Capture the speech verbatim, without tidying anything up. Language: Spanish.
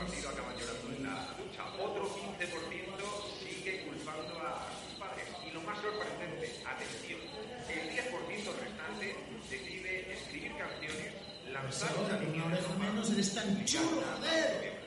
partido acaban llorando en la ducha. Otro quince por ciento sigue culpando a sus padres. Y lo más sorprendente, atención, el diez por ciento restante decide escribir canciones, lanzar una línea de ropa, menos eres tan chulo, joder.